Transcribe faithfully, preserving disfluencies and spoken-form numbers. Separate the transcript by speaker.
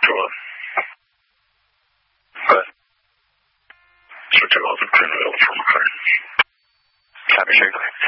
Speaker 1: 说，呃，是这老子真的有这么看。下面这个。